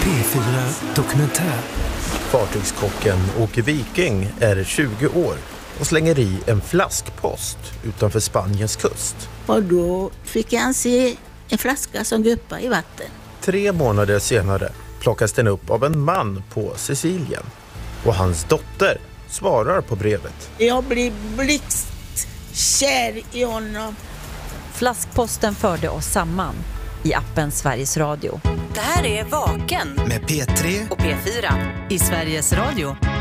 P4 Dokumentär. Fartygskocken Åke Viking är 20 år och slänger i en flaskpost utanför Spaniens kust. Och då fick han se en flaska som guppade i vatten. 3 månader senare plockas den upp av en man på Sicilien. Och hans dotter svarar på brevet. Jag blir blixtkär i honom. Flaskposten förde oss samman i appen Sveriges Radio. Det här är Vaken Med P3 och P4 i Sveriges Radio.